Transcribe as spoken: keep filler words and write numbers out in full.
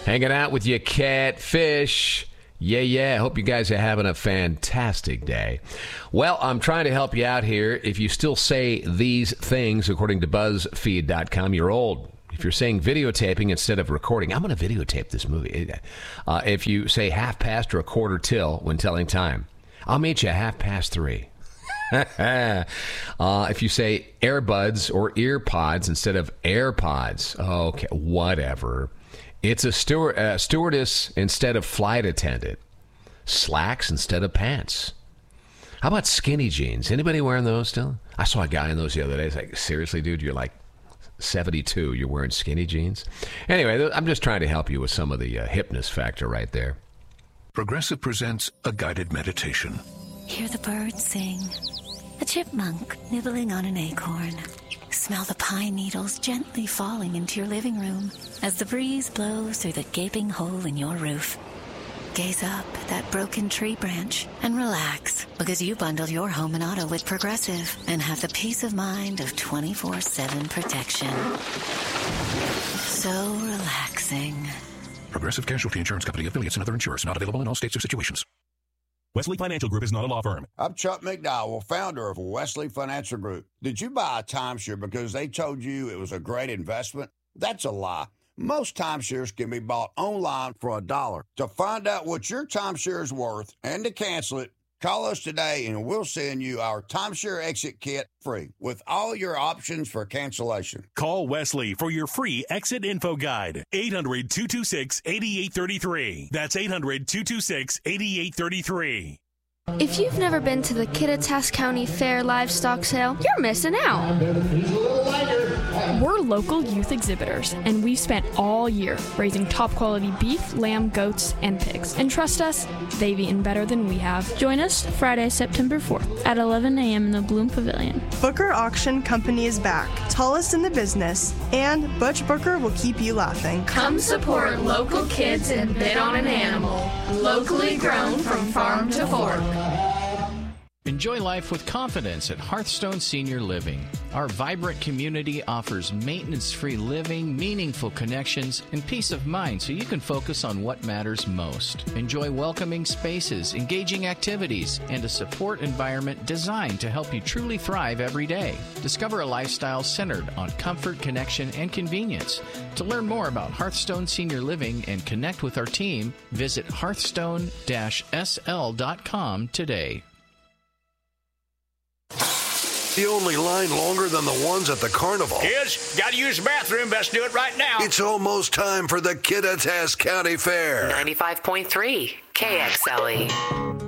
Hanging out with you, Catfish. Yeah, yeah. Hope you guys are having a fantastic day. Well, I'm trying to help you out here. If you still say these things, according to BuzzFeed dot com, you're old. If you're saying videotaping instead of recording, I'm going to videotape this movie. Uh, if you say half past or a quarter till when telling time, I'll meet you half past three. uh, if you say earbuds or ear pods instead of AirPods, okay, whatever. It's a steward, uh, stewardess instead of flight attendant. Slacks instead of pants. How about skinny jeans? Anybody wearing those still? I saw a guy in those the other day. It's like, seriously, dude, you're like seventy-two. You're wearing skinny jeans? Anyway, I'm just trying to help you with some of the uh, hipness factor right there. Progressive presents a guided meditation. Hear the birds sing. A chipmunk nibbling on an acorn. Smell the pine needles gently falling into your living room as the breeze blows through the gaping hole in your roof. Gaze up at that broken tree branch and relax, because you bundle your home and auto with Progressive and have the peace of mind of twenty-four seven protection. So relaxing. Progressive Casualty Insurance Company, affiliates, and other insurers. Not available in all states or situations. Wesley Financial Group is not a law firm. I'm Chuck McDowell, founder of Wesley Financial Group. Did you buy a timeshare because they told you it was a great investment? That's a lie. Most timeshares can be bought online for a dollar. To find out what your timeshare is worth and to cancel it, call us today and we'll send you our timeshare exit kit free with all your options for cancellation. Call Wesley for your free exit info guide. eight hundred, two two six, eight eight three three. That's eight hundred, two two six, eight eight three three. If you've never been to the Kittitas County Fair Livestock Sale, you're missing out. We're local youth exhibitors, and we've spent all year raising top-quality beef, lamb, goats, and pigs. And trust us, they've eaten better than we have. Join us Friday, September fourth at eleven a.m. in the Bloom Pavilion. Booker Auction Company is back, tallest in the business, and Butch Booker will keep you laughing. Come support local kids and bid on an animal, locally grown from farm to fork. Enjoy life with confidence at Hearthstone Senior Living. Our vibrant community offers maintenance-free living, meaningful connections, and peace of mind so you can focus on what matters most. Enjoy welcoming spaces, engaging activities, and a support environment designed to help you truly thrive every day. Discover a lifestyle centered on comfort, connection, and convenience. To learn more about Hearthstone Senior Living and connect with our team, visit hearthstone dash s l dot com today. The only line longer than the ones at the carnival. Kids, gotta use the bathroom. Best do it right now. It's almost time for the Kittitas County Fair. ninety-five point three K X L E.